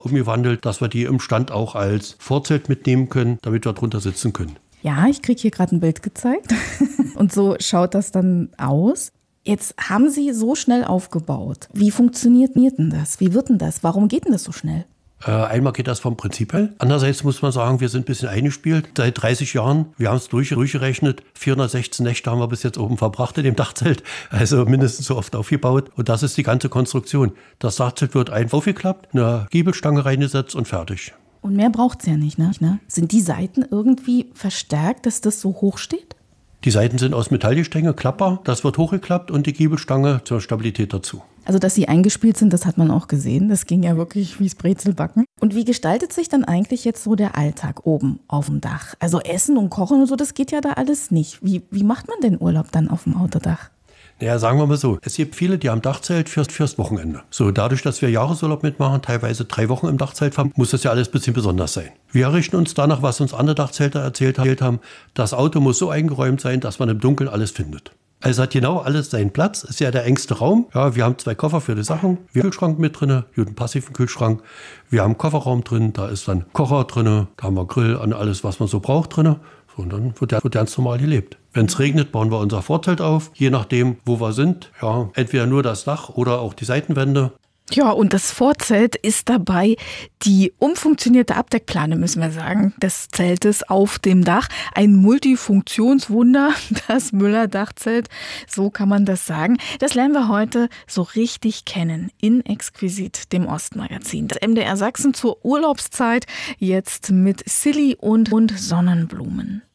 umgewandelt, dass wir die im Stand auch als Vorzelt mitnehmen können, damit wir drunter sitzen können. Ja, ich kriege hier gerade ein Bild gezeigt und so schaut das dann aus. Jetzt haben Sie so schnell aufgebaut. Wie funktioniert denn das? Wie wird denn das? Warum geht denn das so schnell? Einmal geht das vom Prinzip her. Andererseits muss man sagen, wir sind ein bisschen eingespielt. Seit 30 Jahren, wir haben es durchgerechnet, 416 Nächte haben wir bis jetzt oben verbracht in dem Dachzelt. Also mindestens so oft aufgebaut. Und das ist die ganze Konstruktion. Das Dachzelt wird einfach aufgeklappt, eine Giebelstange reingesetzt und fertig. Und mehr braucht es ja nicht, ne? Sind die Seiten irgendwie verstärkt, dass das so hoch steht? Die Seiten sind aus Metallgestänge, Klapper, das wird hochgeklappt und die Giebelstange zur Stabilität dazu. Also, dass sie eingespielt sind, das hat man auch gesehen. Das ging ja wirklich wie's Brezelbacken. Und wie gestaltet sich dann eigentlich jetzt so der Alltag oben auf dem Dach? Also Essen und Kochen und so, das geht ja da alles nicht. Wie macht man denn Urlaub dann auf dem Autodach? Naja, sagen wir mal so, es gibt viele, die haben Dachzelt fürs Wochenende. So, dadurch, dass wir Jahresurlaub mitmachen, teilweise 3 Wochen im Dachzelt fahren, muss das ja alles ein bisschen besonders sein. Wir richten uns danach, was uns andere Dachzelter erzählt haben. Das Auto muss so eingeräumt sein, dass man im Dunkeln alles findet. Also hat genau alles seinen Platz, ist ja der engste Raum. Ja, wir haben 2 Koffer für die Sachen, wir haben einen Kühlschrank mit drin, wir haben einen passiven Kühlschrank. Wir haben einen Kofferraum drin, da ist dann Kocher drin, da haben wir Grill und alles, was man so braucht drin. So, und dann wird ganz normal gelebt. Wenn es regnet, bauen wir unser Vorzelt auf, je nachdem, wo wir sind. Ja, entweder nur das Dach oder auch die Seitenwände. Ja, und das Vorzelt ist dabei die umfunktionierte Abdeckplane, müssen wir sagen, des Zeltes auf dem Dach. Ein Multifunktionswunder, das Müller-Dachzelt, so kann man das sagen. Das lernen wir heute so richtig kennen in Exquisit, dem Ostmagazin. Das MDR Sachsen zur Urlaubszeit, jetzt mit Silly und Sonnenblumen.